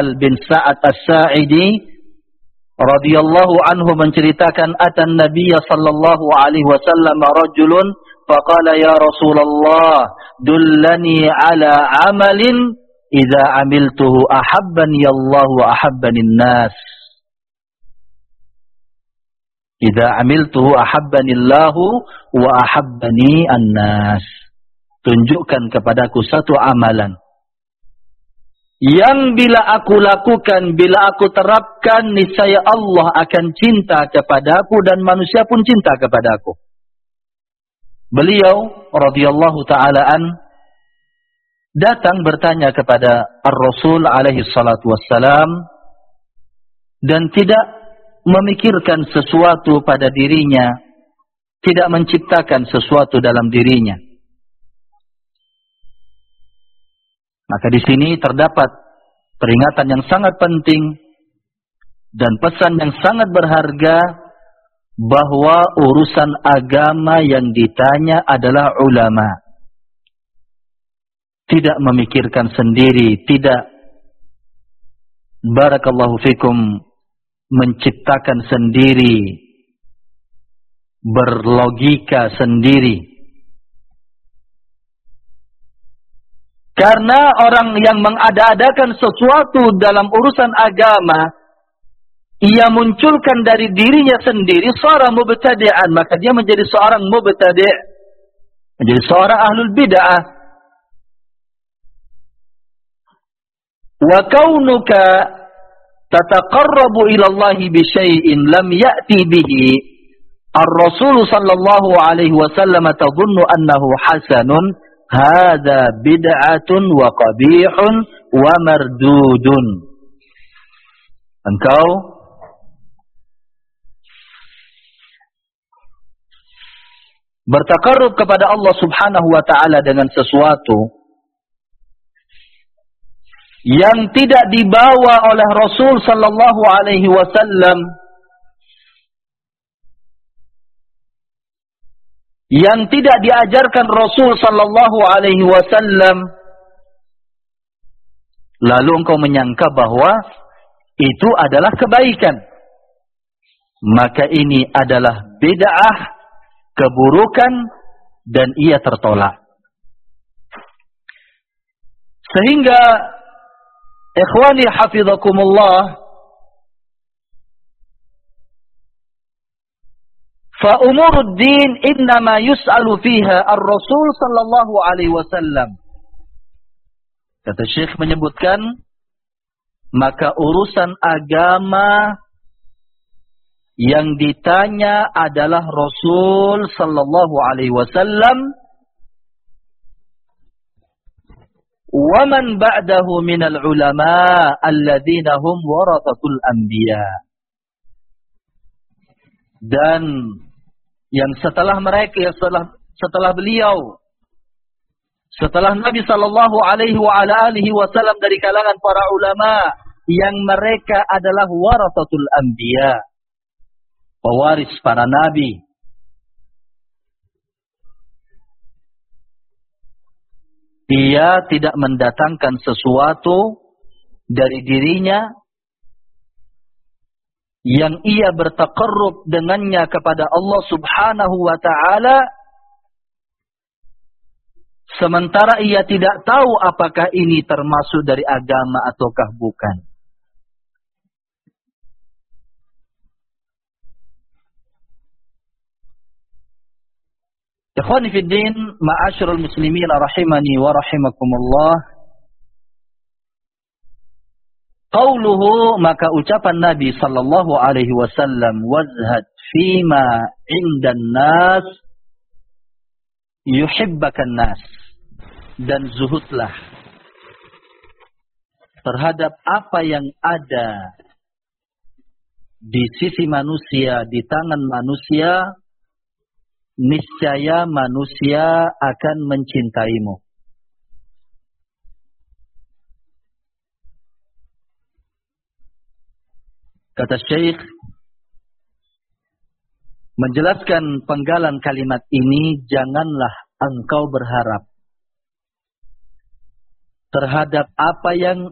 bin Sa'ad As-Sa'idi radhiyallahu anhu menceritakan atan Nabiy sallallahu alaihi wasallam rajulun faqala ya Rasulullah dullani ala amalin idza amiltuhu ahabbani Allah wa ahabbani an-nas. Idza amiltuhu ahabbani Allah wa ahabbani an-nas. Tunjukkan kepadaku satu amalan yang bila aku lakukan, bila aku terapkan, niscaya Allah akan cinta kepadaku dan manusia pun cinta kepadaku. Beliau radhiyallahu ta'ala an datang bertanya kepada Ar-Rasul alaihi salatu wassalam dan tidak memikirkan sesuatu pada dirinya, tidak menciptakan sesuatu dalam dirinya. Maka di sini terdapat peringatan yang sangat penting dan pesan yang sangat berharga bahwa urusan agama yang ditanya adalah ulama. Tidak memikirkan sendiri, tidak barakallahu fikum menciptakan sendiri, berlogika sendiri. Karena orang yang mengada-adakan sesuatu dalam urusan agama, ia munculkan dari dirinya sendiri seorang mubtadi'an, maka dia menjadi seorang mubtadi', menjadi seorang ahlul bid'ah. Wa kaunuka tataqarrabu ila Allah bi syai'in lam ya'ti bihi ar-rasul sallallahu alaihi wasallam tadhunnu annahu hasanun. Hada bid'atun wa qabihun wa mardudun. Engkau bertakarrub kepada Allah subhanahu wa ta'ala dengan sesuatu yang tidak dibawa oleh Rasul sallallahu alaihi wasallam, yang tidak diajarkan Rasul sallallahu alaihi wasallam, lalu engkau menyangka bahwa itu adalah kebaikan, maka ini adalah bid'ah, keburukan, dan ia tertolak. Sehingga ikhwani hafizakumullah, fa umuruddin innama yus'alu fiha ar-rasul sallallahu alaihi wasallam. Kata Syekh menyebutkan, maka urusan agama yang ditanya adalah Rasul sallallahu alaihi wasallam wa man ba'dahu minal ulama alladzina hum warathatul anbiya. Dan yang setelah mereka, setelah beliau, setelah Nabi sallallahu alaihi wa ala alihi wasallam dari kalangan para ulama yang mereka adalah warathatul anbiya, pewaris para nabi. Dia tidak mendatangkan sesuatu dari dirinya yang ia bertaqarrub dengannya kepada Allah subhanahu wa ta'ala, sementara ia tidak tahu apakah ini termasuk dari agama ataukah bukan. Ikhwani fi din, ma'asyiral muslimin rahimani wa rahimakumullah. Qauluhu, maka ucapan Nabi sallallahu alaihi wasallam, wazhad fima indan nas yuhibbakan nas, dan zuhudlah terhadap apa yang ada di sisi manusia, di tangan manusia, niscaya manusia akan mencintaimu. Kata Syekh menjelaskan penggalan kalimat ini, janganlah engkau berharap terhadap apa yang